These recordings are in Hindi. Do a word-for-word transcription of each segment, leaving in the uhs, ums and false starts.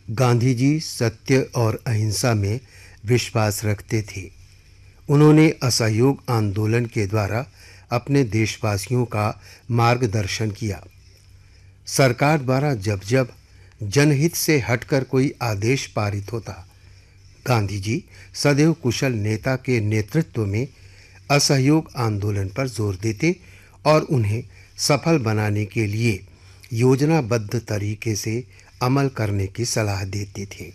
गांधी जी सत्य और अहिंसा में विश्वास रखते थे। उन्होंने असहयोग आंदोलन के द्वारा अपने देशवासियों का मार्गदर्शन किया। सरकार द्वारा जब जब जनहित से हटकर कोई आदेश पारित होता, गांधी जी सदैव कुशल नेता के नेतृत्व में असहयोग आंदोलन पर जोर देते और उन्हें सफल बनाने के लिए योजनाबद्ध तरीके से अमल करने की सलाह देते थे।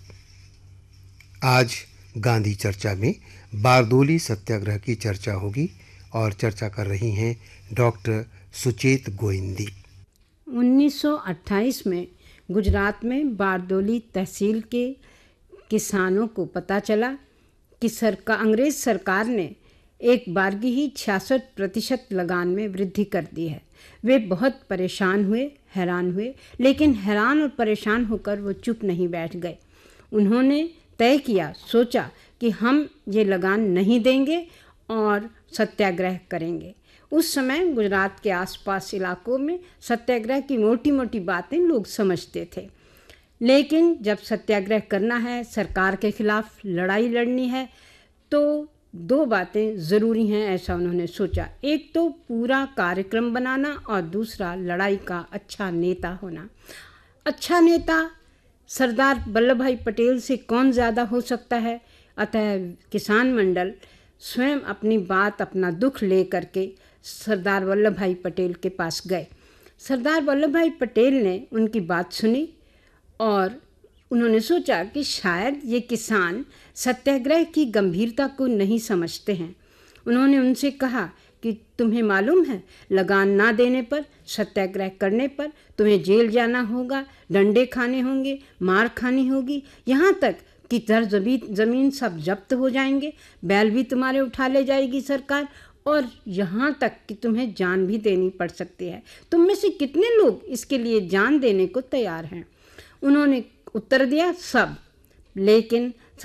आज गांधी चर्चा में बारदोली सत्याग्रह की चर्चा होगी और चर्चा कर रही हैं डॉक्टर सुचेत गोविंदी। उन्नीस सौ अट्ठाईस में गुजरात में बारदोली तहसील के किसानों को पता चला कि सरकार अंग्रेज सरकार ने एक बारगी ही छियासठ प्रतिशत लगान में वृद्धि कर दी है। वे बहुत परेशान हुए, हैरान हुए, लेकिन हैरान और परेशान होकर वो चुप नहीं बैठ गए। उन्होंने तय किया, सोचा कि हम ये लगान नहीं देंगे और सत्याग्रह करेंगे। उस समय गुजरात के आसपास इलाकों में सत्याग्रह की मोटी मोटी बातें लोग समझते थे, लेकिन जब सत्याग्रह करना है, सरकार के खिलाफ लड़ाई लड़नी है, तो दो बातें ज़रूरी हैं, ऐसा उन्होंने सोचा। एक तो पूरा कार्यक्रम बनाना और दूसरा लड़ाई का अच्छा नेता होना। अच्छा नेता सरदार वल्लभ भाई पटेल से कौन ज़्यादा हो सकता है। अतः किसान मंडल स्वयं अपनी बात, अपना दुख ले करके सरदार वल्लभ भाई पटेल के पास गए। सरदार वल्लभ भाई पटेल ने उनकी बात सुनी और उन्होंने सोचा कि शायद ये किसान सत्याग्रह की गंभीरता को नहीं समझते हैं। उन्होंने उनसे कहा कि तुम्हें मालूम है, लगान ना देने पर, सत्याग्रह करने पर तुम्हें जेल जाना होगा, डंडे खाने होंगे, मार खानी होगी, यहाँ तक कि दर ज़मीन सब जब्त हो जाएंगे, बैल भी तुम्हारे उठा ले जाएगी सरकार, और यहाँ तक कि तुम्हें जान भी देनी पड़ सकती है। तुम में से कितने लोग इसके लिए जान देने को तैयार हैं? उन्होंने उत्तर दिया, सब। लेकिन